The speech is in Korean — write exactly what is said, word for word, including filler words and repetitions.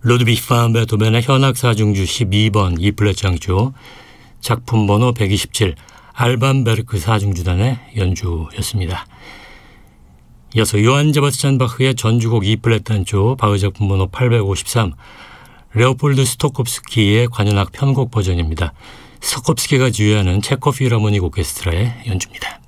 루드비히 반 베토벤의 현악 사중주 십이 번 이 플랫 장조, 작품 번호 백이십칠 알반 베르크 사중주단의 연주였습니다. 이어서 요한 세바스찬 바흐의 전주곡 이 플랫 단조 바흐 작품 번호 팔백오십삼 레오폴드 스토콥스키의 관현악 편곡 버전입니다. 스토콥스키가 지휘하는 체코 필하모닉 오케스트라의 연주입니다.